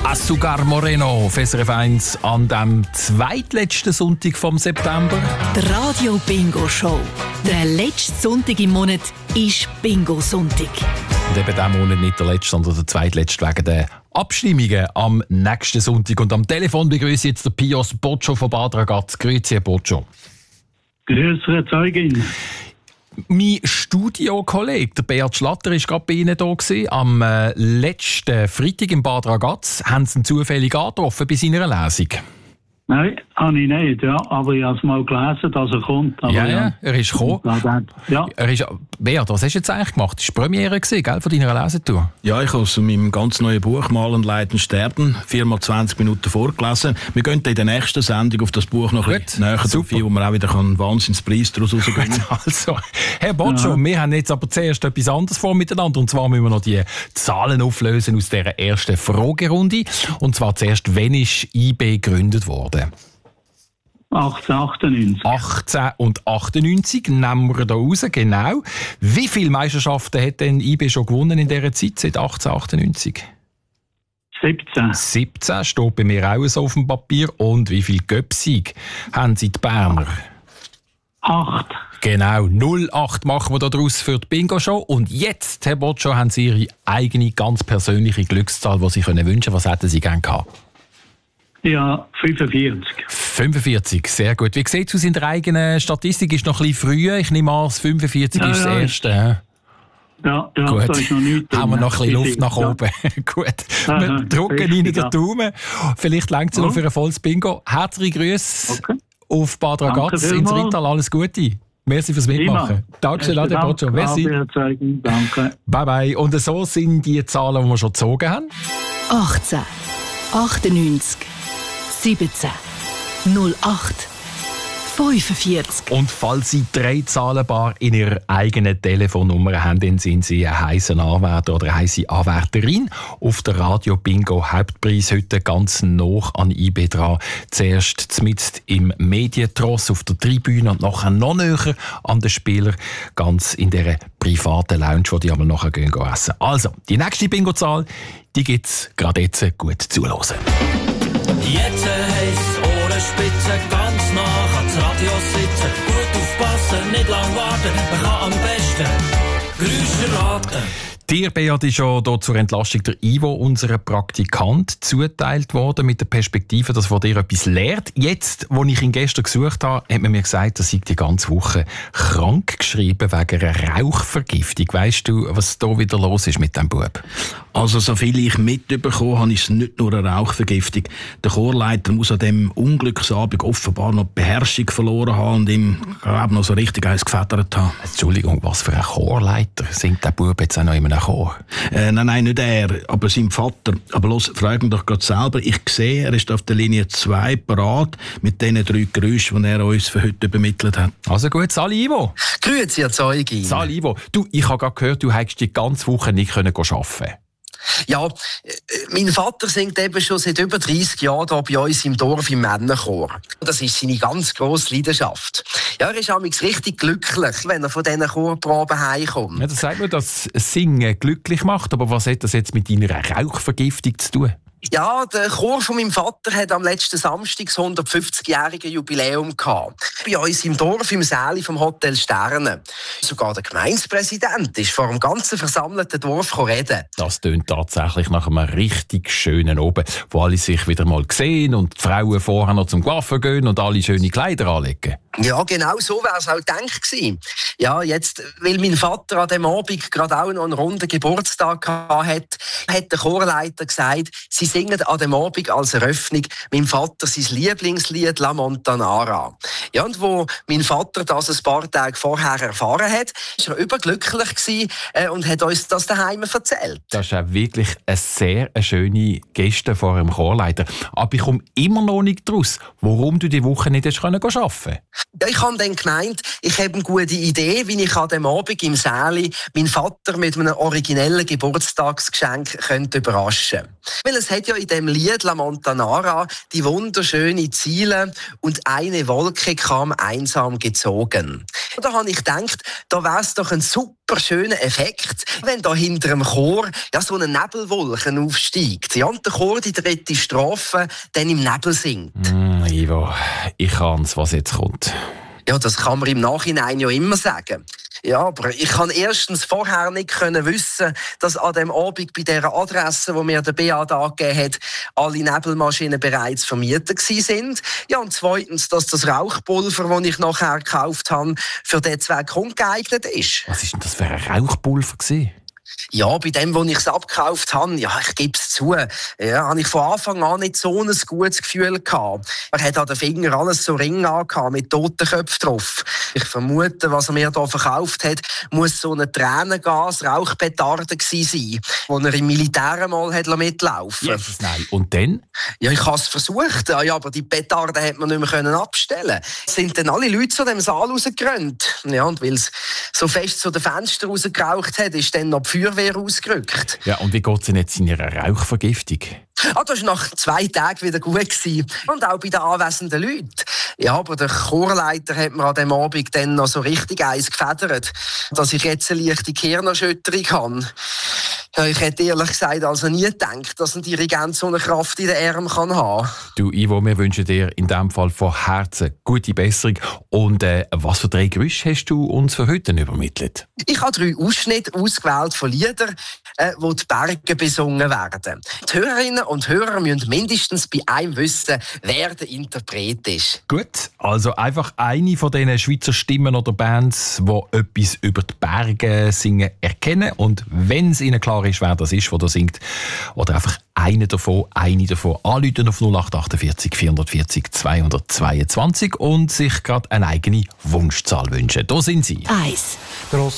Azúcar Moreno auf SRF 1 an dem zweitletzten Sonntag vom September. Die Radio Bingo Show. Der letzte Sonntag im Monat ist Bingo-Sonntag. Und eben diesen Monat nicht der letzte, sondern der zweitletzte wegen der Abstimmungen am nächsten Sonntag. Und am Telefon begrüße ich jetzt den Pius Boccio von Bad Ragaz. Grüezi, Herr Boccio. Grüße, Zeugin. Mein Studiokollege, der Beat Schlatter, war gerade bei Ihnen da gewesen. Am letzten Freitag im Bad Ragaz haben Sie ihn zufällig angetroffen bei seiner Lesung. Nein, habe ich nicht, ja. Aber ich habe es mal gelesen, dass er kommt. Aber ja, er ist gekommen. Ja. Beat, was hast du jetzt eigentlich gemacht? Das war die Premiere gewesen, gell, von deiner Lesetour? Ja, ich habe aus meinem ganz neuen Buch «Malen, Leiden, Sterben» 4x 20 Minuten vorgelesen. Wir gehen in der nächsten Sendung auf das Buch noch ein bisschen näher drauf ein, wo man auch wieder einen Wahnsinnspreis daraus rausgeben kann. Also, Herr Boccio, wir haben jetzt aber zuerst etwas anderes vor miteinander. Und zwar müssen wir noch die Zahlen auflösen aus dieser ersten Fragerunde. Und zwar zuerst, wann ist IB gegründet worden? 1898. 1898 nehmen wir da raus, genau. Wie viele Meisterschaften hat denn IB schon gewonnen in dieser Zeit, seit 1898? 17. 17 steht bei mir auch so auf dem Papier. Und wie viele Göpsieg haben sie die Berner? 8. Genau, 08 machen wir da draus für die Bingo-Show. Und jetzt, Herr Boccio, haben Sie Ihre eigene, ganz persönliche Glückszahl, die Sie wünschen können. Was hätten Sie gerne gehabt? Ja, 45. 45, sehr gut. Wie sieht es aus in der eigenen Statistik? Ist noch ein bisschen früh. Ich nehme an, 45 ist das erste. Ja, gut. Da ist noch nichts. Haben wir noch ein bisschen Luft nach oben. Gut, wir drücken Ihnen den Daumen. Vielleicht reicht es noch für ein volles Bingo. Herzliche Grüße auf Bad Ragaz ins Rittal. Alles Gute. Merci fürs Mitmachen. Dankeschön, Herr Boccio. Merci. Danke. Bye bye. Und so sind die Zahlen, die wir schon gezogen haben. 18, 98, 17, 08, 45. Und falls Sie 3 Zahlenbar in Ihrer eigenen Telefonnummer haben, dann sind Sie ein heißer Anwärter oder eine heisse Anwärterin. Auf der Radio Bingo Hauptpreis heute ganz nah an IB dran. Zuerst zmitzt im Medientross auf der Tribüne und nachher noch näher an den Spieler, ganz in dieser privaten Lounge, wo die aber nachher gehen essen. Also, die nächste Bingo-Zahl, die gibt es gerade jetzt gut zuhören. Jetzt heisst Ohrenspitze, ganz nah ans Radio sitzen. Gut aufpassen, nicht lang warten, man kann am besten Geräusche raten. Dir, Beat, ist ja hier zur Entlastung der Ivo, unser Praktikant, zugeteilt worden mit der Perspektive, dass er dir etwas lehrt. Jetzt, als ich ihn gestern gesucht habe, hat man mir gesagt, er sei die ganze Woche krank geschrieben wegen einer Rauchvergiftung. Weisst du, was da wieder los ist mit diesem Bub? Also, so viel ich mitbekommen habe, ist es nicht nur eine Rauchvergiftung. Der Chorleiter muss an diesem Unglücksabend offenbar noch die Beherrschung verloren haben und ihm, glaube noch so richtig eins gefedert haben. Entschuldigung, was für ein Chorleiter? Singt der Bub jetzt auch noch in einem Chor? Nein, nicht er, aber sein Vater. Aber los, frag ihn doch gerade selber. Ich sehe, er ist auf der Linie 2 parat mit diesen 3 Geräuschen, die er uns für heute übermittelt hat. Also gut, Sali Ivo. Grüezi, Herr Zeugin. Sali Ivo. Du, ich habe gerade gehört, du hättest die ganze Woche nicht arbeiten können. Ja, mein Vater singt eben schon seit über 30 Jahren hier bei uns im Dorf im Männerchor. Das ist seine ganz grosse Leidenschaft. Ja, er ist amigs richtig glücklich, wenn er von diesen Chorproben heimkommt. Ja, das sagt man, dass Singen glücklich macht, aber was hat das jetzt mit deiner Rauchvergiftung zu tun? Ja, der Chor von meinem Vater hat am letzten Samstag das 150-jährige Jubiläum gehabt. Bei uns im Dorf, im Säli vom Hotel Sterne. Sogar der Gemeindepräsident ist vor dem ganzen versammelten Dorf reden. Das tönt tatsächlich nach einem richtig schönen Oben, wo alle sich wieder mal sehen und die Frauen vorher noch zum Coiffeur gehen und alle schöne Kleider anlegen. Ja, genau so wäre es auch gedacht gewesen. Ja, jetzt, weil mein Vater an dem Abend gerade auch noch einen runden Geburtstag hatte, hat der Chorleiter gesagt, sie singen an dem Abend als Eröffnung meinem Vater sein Lieblingslied «La Montanara». Ja, und wo mein Vater das ein paar Tage vorher erfahren hat, war er überglücklich gewesen, und hat uns das daheim erzählt. Das ist auch wirklich eine sehr schöne Geste vor dem Chorleiter. Aber ich komme immer noch nicht raus, warum du die Woche nicht arbeiten konntest. Ja, ich habe dann gemeint, ich habe eine gute Idee, wie ich an dem Abend im Säli meinen Vater mit einem originellen Geburtstagsgeschenk könnte überraschen. Weil es hat ja in dem Lied La Montanara die wunderschöne Ziele und eine Wolke kam einsam gezogen. Und da habe ich gedacht, da wäre es doch ein super schöner Effekt, wenn da hinter dem Chor ja so eine Nebelwolke aufsteigt. Ja, und der Chor die dritte Strophe dann im Nebel singt. Ivo, ich ahn's, was jetzt kommt. Ja, das kann man im Nachhinein ja immer sagen. Ja, aber ich kann erstens vorher nicht wissen, dass an dem Abend bei dieser Adresse, die mir der Beat angegeben hat, alle Nebelmaschinen bereits vermietet sind. Ja, und zweitens, dass das Rauchpulver, das ich nachher gekauft habe, für diesen Zweck ungeeignet ist. Was war denn das für ein Rauchpulver? Ja, bei dem, wo ich es abgekauft habe, ja, ich gebe es zu, ja, habe ich von Anfang an nicht so ein gutes Gefühl gehabt. Er hat an den Fingern alles so Ringe angehabt, mit Totenköpfen drauf. Ich vermute, was er mir hier verkauft hat, muss so eine Tränengas-Rauchpetarde gewesen sein, die er im Militär mal hat mitlaufen lassen. Jesus, nein. Und dann? Ja, ich habe es versucht, ja, aber die Petarde hat man nicht mehr abstellen. Es sind dann alle Leute zu dem Saal rausgerannt. Ja, und weil es so fest zu den Fenstern rausgeraucht hat, ist dann noch die Feuerwehr ausgerückt. Ja, und wie geht es denn jetzt in Ihrer Rauchvergiftung? Das war nach 2 Tagen wieder gut gewesen. Und auch bei den anwesenden Leuten. Ja, aber der Chorleiter hat mir an dem Abend dann noch so richtig eins gefedert, dass ich jetzt eine leichte Gehirnerschütterung habe. Ja, ich hätte ehrlich gesagt also nie gedacht, dass ein Dirigent so eine Kraft in den Armen haben kann. Du, Ivo, wir wünschen dir in diesem Fall von Herzen gute Besserung. Und was für 3 Gerüche hast du uns für heute übermittelt? Ich habe 3 Ausschnitte ausgewählt von Liedern, wo die Berge besungen werden. Die Hörerinnen und Hörer müssen mindestens bei einem wissen, wer der Interpret ist. Gut, also einfach eine von diesen Schweizer Stimmen oder Bands, die etwas über die Berge singen, erkennen. Und wenn es ihnen klar ist, wer das ist, der da singt, oder einfach eine davon anrufen auf 0848 440 222 und sich gerade eine eigene Wunschzahl wünschen. Da sind sie. 1.